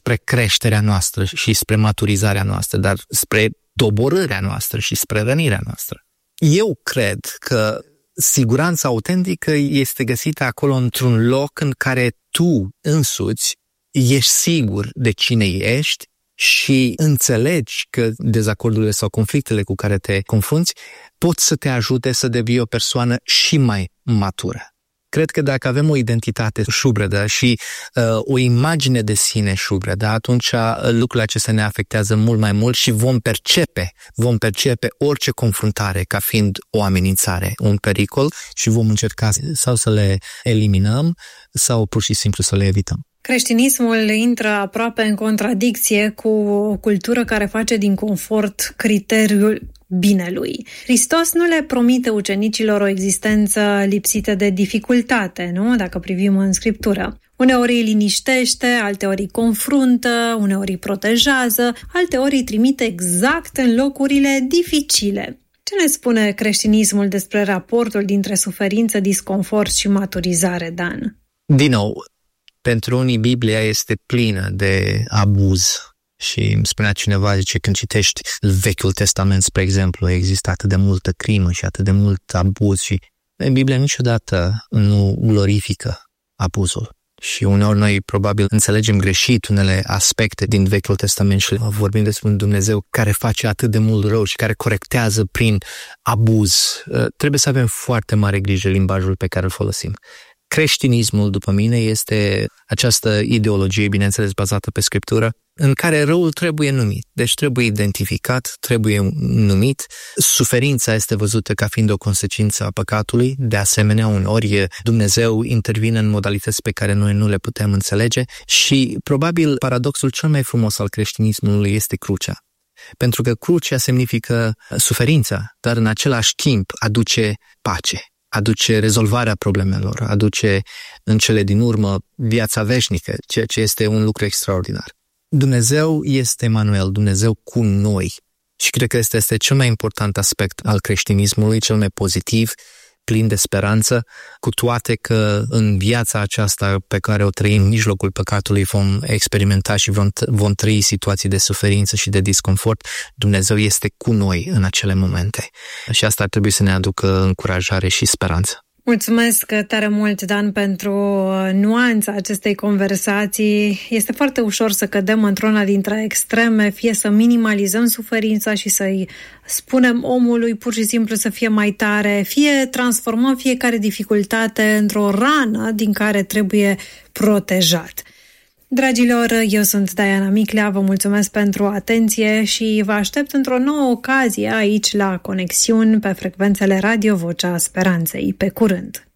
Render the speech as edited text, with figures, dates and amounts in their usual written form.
spre creșterea noastră și spre maturizarea noastră, dar spre doborârea noastră și spre rănirea noastră. Eu cred că siguranța autentică este găsită acolo într-un loc în care tu însuți ești sigur de cine ești și înțelegi că dezacordurile sau conflictele cu care te confrunți pot să te ajute să devii o persoană și mai matură. Cred că dacă avem o identitate șubredă și o imagine de sine șubredă, atunci lucrurile acestea ne afectează mult mai mult și vom percepe orice confruntare ca fiind o amenințare, un pericol și vom încerca sau să le eliminăm sau pur și simplu să le evităm. Creștinismul intră aproape în contradicție cu o cultură care face din confort criteriul binelui. Hristos nu le promite ucenicilor o existență lipsită de dificultate, nu? Dacă privim în Scriptură. Uneori îi liniștește, alteori îi confruntă, uneori îi protejează, alteori îi trimite exact în locurile dificile. Ce ne spune creștinismul despre raportul dintre suferință, disconfort și maturizare, Dan? Din nou, pentru unii Biblia este plină de abuz. Și îmi spunea cineva, zice, când citești Vechiul Testament, spre exemplu, există atât de multă crimă și atât de mult abuz și Biblia niciodată nu glorifică abuzul. Și uneori noi probabil înțelegem greșit unele aspecte din Vechiul Testament și vorbim despre un Dumnezeu care face atât de mult rău și care corectează prin abuz. Trebuie să avem foarte mare grijă limbajul pe care îl folosim. Creștinismul, după mine, este această ideologie, bineînțeles, bazată pe Scriptură, în care răul trebuie numit. Deci trebuie identificat, trebuie numit. Suferința este văzută ca fiind o consecință a păcatului. De asemenea, uneori Dumnezeu intervine în modalități pe care noi nu le putem înțelege și probabil paradoxul cel mai frumos al creștinismului este crucea. Pentru că crucea semnifică suferința, dar în același timp aduce pace. Aduce rezolvarea problemelor, aduce în cele din urmă viața veșnică, ceea ce este un lucru extraordinar. Dumnezeu este Emanuel, Dumnezeu cu noi. Și cred că este cel mai important aspect al creștinismului, cel mai pozitiv, plin de speranță, cu toate că în viața aceasta pe care o trăim în mijlocul păcatului vom experimenta și vom trăi situații de suferință și de disconfort, Dumnezeu este cu noi în acele momente. Și asta ar trebui să ne aducă încurajare și speranță. Mulțumesc tare mult, Dan, pentru nuanța acestei conversații. Este foarte ușor să cădem într-una dintre extreme, fie să minimalizăm suferința și să-i spunem omului pur și simplu să fie mai tare, fie transformăm fiecare dificultate într-o rană din care trebuie protejat. Dragilor, eu sunt Diana Miclea, vă mulțumesc pentru atenție și vă aștept într-o nouă ocazie aici la Conexiuni pe frecvențele Radio Vocea Speranței. Pe curând!